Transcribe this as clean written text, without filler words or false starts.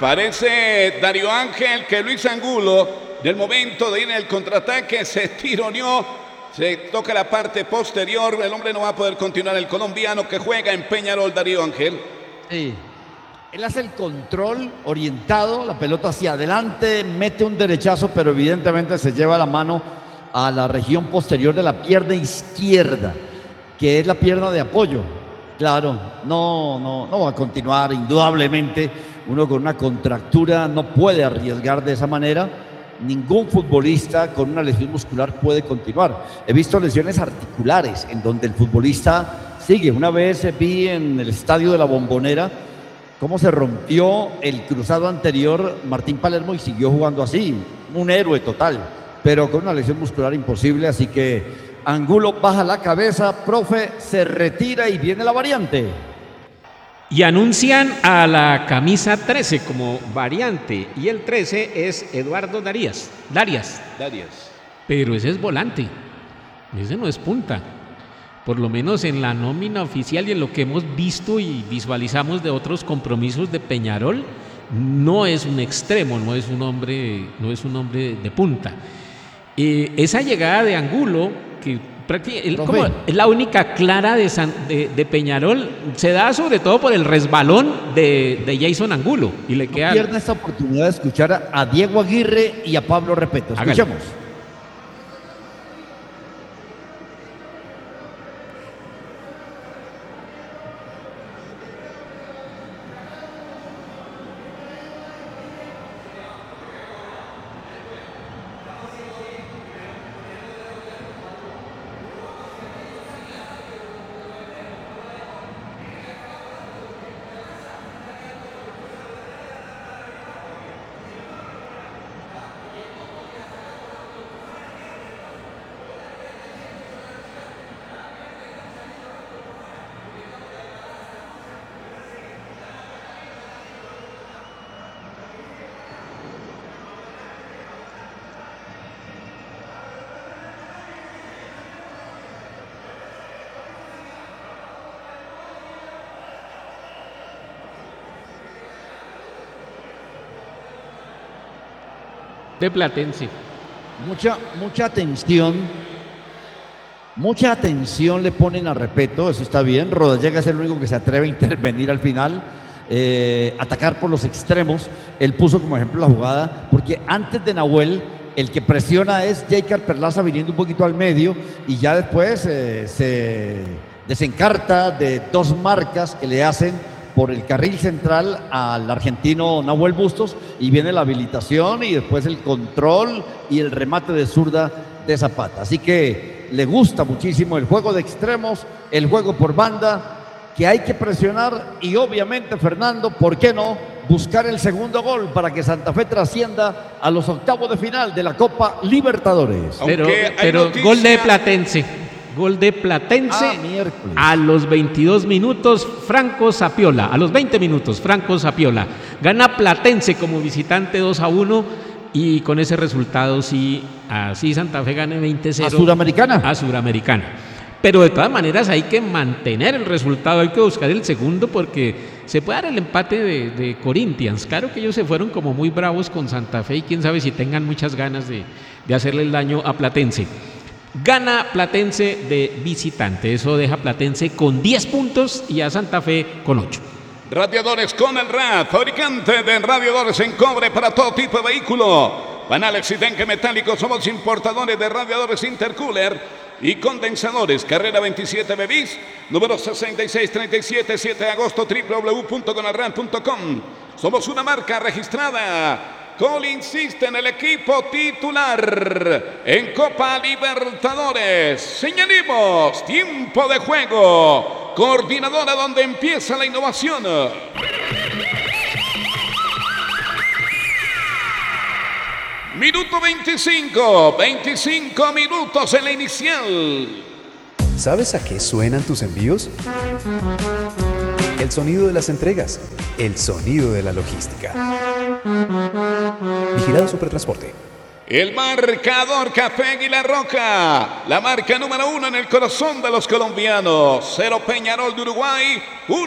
Parece Darío Ángel que Luis Angulo, del momento de ir en el contraataque, se tironeó, se toca la parte posterior. El hombre no va a poder continuar. El colombiano que juega en Peñarol, Darío Ángel. Sí. Él hace el control orientado, la pelota hacia adelante, mete un derechazo, pero evidentemente se lleva la mano a la región posterior de la pierna izquierda, que es la pierna de apoyo. Claro, no va a continuar, indudablemente. Uno con una contractura no puede arriesgar de esa manera. Ningún futbolista con una lesión muscular puede continuar. He visto lesiones articulares en donde el futbolista sigue. Una vez vi en el estadio de la Bombonera cómo se rompió el cruzado anterior Martín Palermo y siguió jugando así. Un héroe total, pero con una lesión muscular imposible. Así que Angulo baja la cabeza, profe, se retira y viene la variante. Y anuncian a la camisa 13 como variante. Y el 13 es Eduardo Darias. Pero ese es volante. Ese no es punta. Por lo menos en la nómina oficial y en lo que hemos visto y visualizamos de otros compromisos de Peñarol, no es un extremo, no es un hombre de punta. Esa llegada de Angulo, que como es la única clara de Peñarol, se da sobre todo por el resbalón de Jason Angulo. Y le queda... No pierda esta oportunidad de escuchar a Diego Aguirre y a Pablo Repeto. Escuchemos. De Platense. Mucha atención le ponen a Repeto, eso está bien. Rodallega es el único que se atreve a intervenir al final, atacar por los extremos. Él puso como ejemplo la jugada, porque antes de Nahuel, el que presiona es Jaicar Perlaza viniendo un poquito al medio, y ya después se desencarta de dos marcas que le hacen por el carril central al argentino Nahuel Bustos, y viene la habilitación y después el control y el remate de zurda de Zapata. Así que le gusta muchísimo el juego de extremos, el juego por banda, que hay que presionar y obviamente, Fernando, ¿por qué no buscar el segundo gol para que Santa Fe trascienda a los octavos de final de la Copa Libertadores? Pero gol de Platense. Gol de Platense a los 22 minutos, Franco Sapiola. A los 20 minutos, Franco Sapiola. Gana Platense como visitante 2-1, y con ese resultado sí, así Santa Fe gane 20-0. A Suramericana. Pero de todas maneras hay que mantener el resultado, hay que buscar el segundo, porque se puede dar el empate de Corinthians. Claro que ellos se fueron como muy bravos con Santa Fe y quién sabe si tengan muchas ganas de hacerle el daño a Platense. Gana Platense de visitante, eso deja Platense con 10 puntos y a Santa Fe con 8. Radiadores con el RAD, fabricante de radiadores en cobre para todo tipo de vehículo. Panales y tanque metálico, somos importadores de radiadores intercooler y condensadores. Carrera 27 Bevis, número 6637, 7 de agosto, www.conelrad.com. Somos una marca registrada. Col insiste en el equipo titular en Copa Libertadores. Señalemos tiempo de juego. Coordinadora donde empieza la innovación. Minuto 25 minutos en la inicial. ¿Sabes a qué suenan tus envíos? El sonido de las entregas, el sonido de la logística. Vigilado Supertransporte. El marcador Café Águila Roja, la marca número 1 en el corazón de los colombianos. 0 Peñarol de Uruguay, 1